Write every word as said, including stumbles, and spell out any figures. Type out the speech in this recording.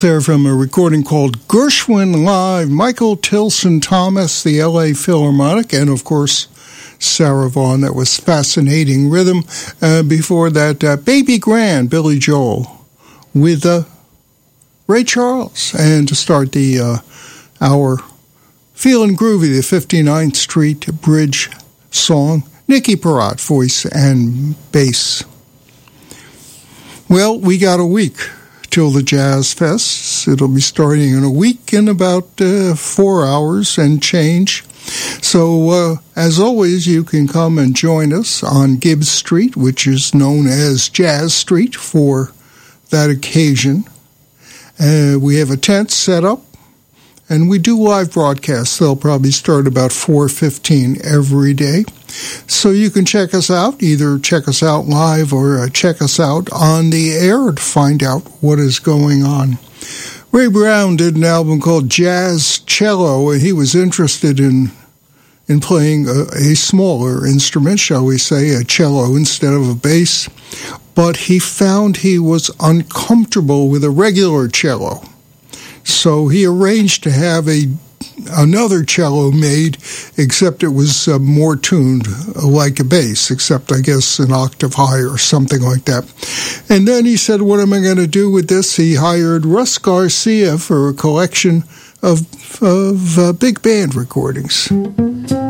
There from a recording called Gershwin Live, Michael Tilson Thomas, the L A Philharmonic, and of course Sarah Vaughan. That was Fascinating Rhythm. Uh, before that, uh, Baby Grand, Billy Joel, with uh, Ray Charles. And to start the uh, hour, Feelin' Groovy, the fifty-ninth Street Bridge song, Nicky Perrott, voice and bass. Well, we got a week till the Jazz Fest. It'll be starting in a week in about uh, four hours and change. So, uh, as always, you can come and join us on Gibbs Street, which is known as Jazz Street for that occasion. Uh, we have a tent set up, and we do live broadcasts. They'll probably start about four fifteen every day. So you can check us out, either check us out live or uh, check us out on the air to find out what is going on. Ray Brown did an album called Jazz Cello, and he was interested in in playing a, a smaller instrument, shall we say, a cello instead of a bass. But he found he was uncomfortable with a regular cello. So he arranged to have a another cello made, except it was uh, more tuned uh, like a bass, except I guess an octave higher or something like that. And then he said, what am I going to do with this? He hired Russ Garcia for a collection of, of uh, big band recordings.